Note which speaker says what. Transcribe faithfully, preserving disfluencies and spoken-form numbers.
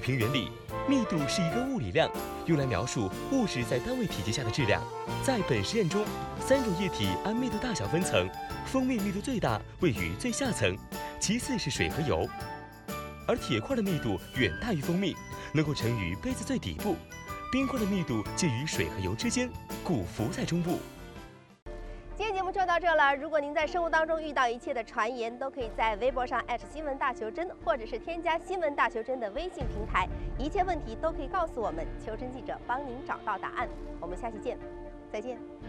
Speaker 1: 平原理，密度是一个物理量，用来描述物质在单位体积下的质量。在本实验中，三种液体按密度大小分层，蜂蜜密度最大，位于最下层，其次是水和油。而铁块的密度远大于蜂蜜，能够沉于杯子最底部；冰块的密度介于水和油之间，故浮在中部。
Speaker 2: 今天节目就到这了。如果您在生活当中遇到一切的传言，都可以在微博上艾特新闻大求真，或者是添加新闻大求真的微信平台，一切问题都可以告诉我们，求真记者帮您找到答案。我们下期见，再见。